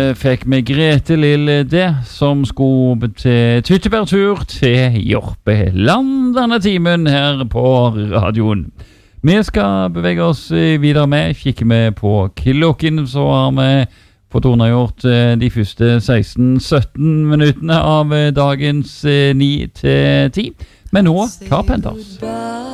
fikk vi Grete Lille som skulle til tyttebærtur til Jorpeland denne timen her på radioen. Vi skal bevege oss videre med, kikke med på klokken, så har vi fått unnagjort de første 16-17 minuttene av dagens 9 til 10. Men nå, Carpenters.